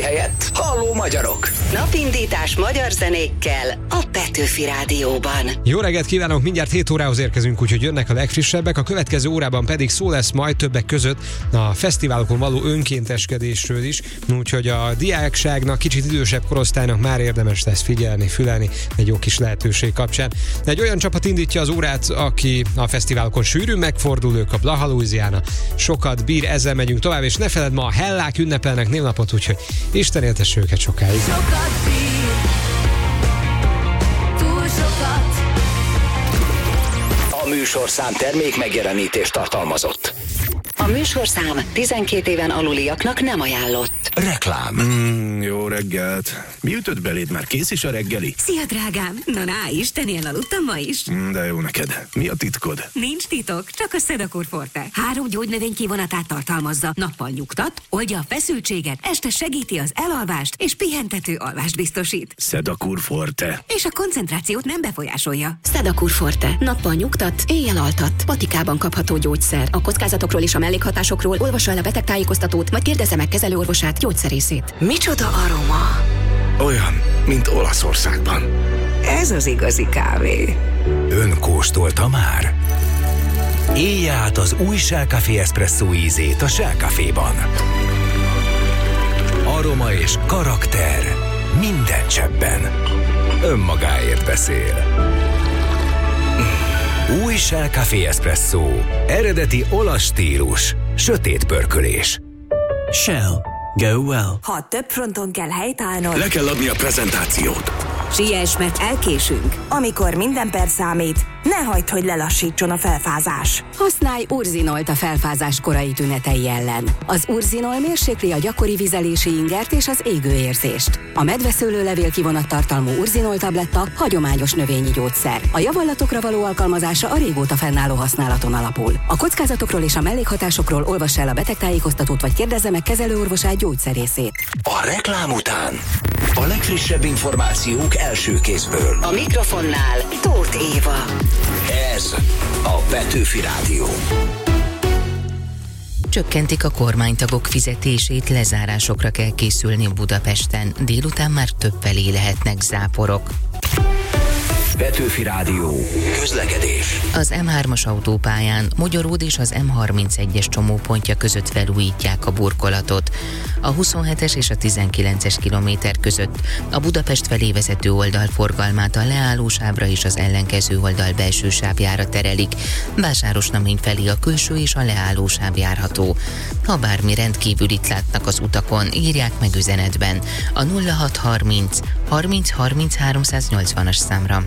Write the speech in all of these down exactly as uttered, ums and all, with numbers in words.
helyett halló magyarok. Napindítás magyar zenékkel a Petőfi Rádióban. Jó reggelt kívánok, mindjárt hét órához érkezünk, úgyhogy jönnek a legfrissebbek. A következő órában pedig szó lesz majd többek között a fesztiválokon való önkénteskedésről is, úgyhogy a diákságnak, kicsit idősebb korosztálynak már érdemes lesz figyelni, fülelni egy jó kis lehetőség kapcsán. De egy olyan csapat indítja az órát, aki a fesztiválokon sűrűn megfordul, ők a Blaha Louisiana. Sokat bír, ezzel megyünk tovább, és ne feledd, ma a Hellák ünnepelnek névnapot, úgyhogy Isten éltesse őket sokáig. Sokat bír, túl sokat. A műsorszám termék megjelenítést tartalmazott. A műsorszám tizenkét éven aluliaknak nem ajánlott. Reklám. Mm, jó reggelt. Mi ütött beléd? Már kész is a reggeli? Szia, drágám! Na, na, Istenien aludtam ma is. Mm, de jó neked. Mi a titkod? Nincs titok, csak a Sedakur Forte. Három gyógynövény kivonatát tartalmazza. Nappal nyugtat, oldja a feszültséget, este segíti az elalvást, és pihentető alvást biztosít. Sedakur Forte. És a koncentrációt nem befolyásolja. Sedakur Forte. Nappal nyugtat, éjjel altat. Patikában kapható gyógyszer. A kockázatokról és a mellékhatásokról olvassa el a betegtájékoztatót, majd kérdezze meg kezelőorvosát, gyógyszerészét. Micsoda aroma! Olyan, mint Olaszországban. Ez az igazi kávé. Ön kóstolta már? Élje át az új Shell Café Espresso ízét a Shell Caféban. Aroma és karakter minden cseppben. Önmagáért beszél. Új Shell Café Espresso. Eredeti olasz stílus. Sötét pörkölés. Shell. Go well. Ha több fronton kell helytállnod, Le kell adni a prezentációt. siess, mert elkésünk. Amikor minden perc számít, ne hagyd, hogy lelassítson a felfázás. Használj Urzinolt a felfázás korai tünetei ellen. Az Urzinol mérsékli a gyakori vizelési ingert és az égőérzést. A medveszőlőlevél kivonat tartalmú Urzinol tabletta hagyományos növényi gyógyszer. A javallatokra való alkalmazása a régóta fennálló használaton alapul. A kockázatokról és a mellékhatásokról olvassa el a betegtájékoztatót, vagy kérdezze meg kezelőorvosát, gyógyszerészét. A reklám után a legfrissebb információk első kézből. A mikrofonnál Tóth Éva. Ez a Petőfi Rádió. Csökkentik a kormánytagok fizetését, lezárásokra kell készülni Budapesten. Délután már többfelé lehetnek záporok. Petőfi Rádió. Közlekedés. Az M hármas autópályán Mogyoród és az M harmincegyes csomópontja között felújítják a burkolatot. A huszonhetes és a tizenkilences kilométer között a Budapest felé vezető oldal forgalmát a leállósávra és az ellenkező oldal belső sávjára terelik. Vásárosnamény felé a külső és a leállósáv járható. Ha bármi rendkívülit látnak az utakon, írják meg üzenetben a nulla hat harminc harminc harminc háromszáznyolcvanas számra.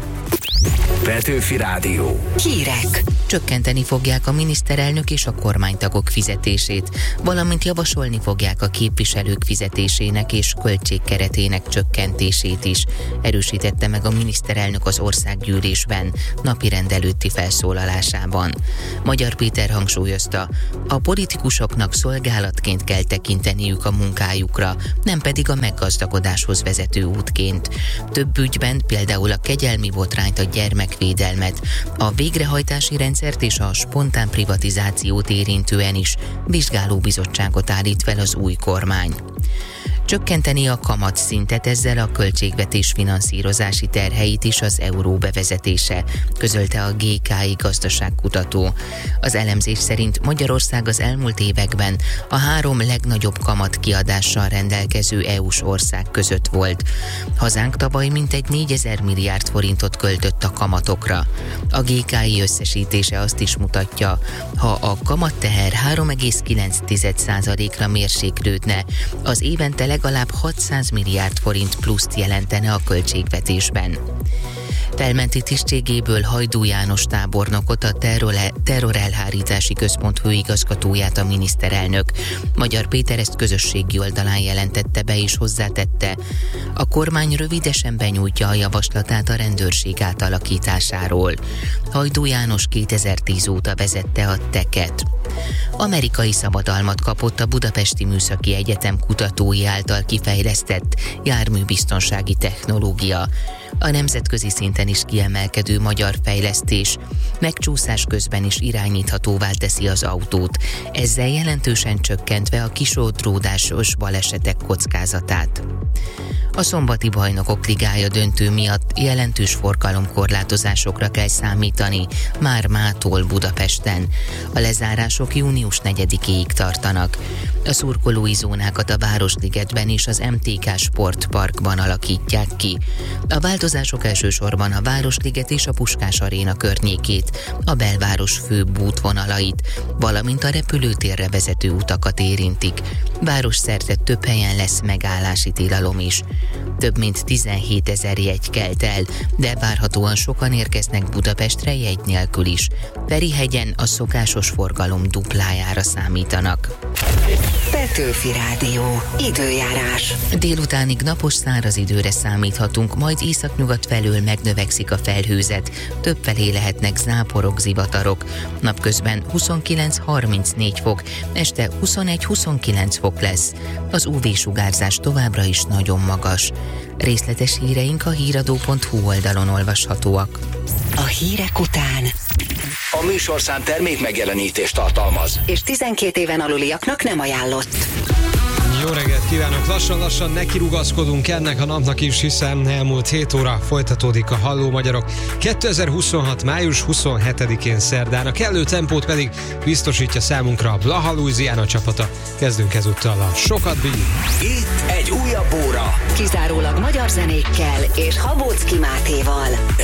Petőfi Rádió. Hírek. Csökkenteni fogják a miniszterelnök és a kormánytagok fizetését, valamint javasolni fogják a képviselők fizetésének és költségkeretének csökkentését is, erősítette meg a miniszterelnök az országgyűlésben napirend előtti felszólalásában. Magyar Péter hangsúlyozta, a politikusoknak szolgálatként kell tekinteniük a munkájukra, nem pedig a meggazdagodáshoz vezető útként. Több ügyben, például a kegyelmi botrányt, a gyermekvédelmet, a végrehajtási rendszert és a spontán privatizációt érintően is vizsgálóbizottságot állít fel az új kormány. Csökkenteni a kamatszintet, ezzel a költségvetés finanszírozási terheit is az euró bevezetése, közölte a gé ká i gazdaságkutató. Az elemzés szerint Magyarország az elmúlt években a három legnagyobb kamatkiadással rendelkező é u-s ország között volt. Hazánk tavaly mintegy négyezer milliárd forintot költött a kamatokra. A gé ká i összesítése azt is mutatja, ha a kamatteher három egész kilenc százalékra mérséklődne, az évente legalább hatszáz milliárd forint pluszt jelentene a költségvetésben. Felmenti tisztségéből Hajdú János tábornokot, a terrorelhárítási központ főigazgatóját a miniszterelnök. Magyar Péter ezt közösségi oldalán jelentette be és hozzátette, a kormány rövidesen benyújtja a javaslatát a rendőrség átalakításáról. Hajdú János kétezer-tíz óta vezette a teket. Amerikai szabadalmat kapott a Budapesti Műszaki Egyetem kutatói által kifejlesztett járműbiztonsági technológia. A nemzetközi szinten is kiemelkedő magyar fejlesztés. Megcsúszás közben is irányíthatóvá teszi az autót, ezzel jelentősen csökkentve a kisodródásos balesetek kockázatát. A szombati Bajnokok Ligája döntő miatt jelentős forgalomkorlátozásokra kell számítani már mától Budapesten. A lezárások június negyedikéig tartanak. A szurkolói zónákat a Városligetben és az em té ká Sportparkban alakítják ki. A változások elsősorban a Városliget és a Puskás Aréna környékét, a belváros főbb útvonalait, valamint a repülőtérre vezető utakat érintik. Városszerte több helyen lesz megállási tilalom is. Több mint tizenhétezer jegy kelt el, de várhatóan sokan érkeznek Budapestre jegy nélkül is. Ferihegyen a szokásos forgalom duplájára számítanak. Petőfi Rádió. Időjárás. Délutánig napos száraz időre számíthatunk, majd északnyugat felől megnövekszik a felhőzet. Többfelé lehetnek záporok, zivatarok. Napközben huszonkilenc-harmincnégy fok, este huszonegy-huszonkilenc fok lesz. Az ú vé-sugárzás továbbra is nagyon magas. Részletes híreink a híradó pont hú oldalon olvashatóak. A hírek után A műsorszám termék megjelenítést tartalmaz. és tizenkét éven aluliaknak nem ajánlott. Jó reggelt kívánok! Lassan-lassan nekirugaszkodunk ennek a napnak is, hiszen elmúlt hét óra folytatódik a Halló Magyarok kétezer-huszonhat. május huszonhetedikén szerdán. A kellő tempót pedig biztosítja számunkra a Blaha Louisiana csapata. Kezdünk ezúttal a Sokat bír. Itt egy újabb óra. Kizárólag magyar zenékkel és Habóczki Mátéval.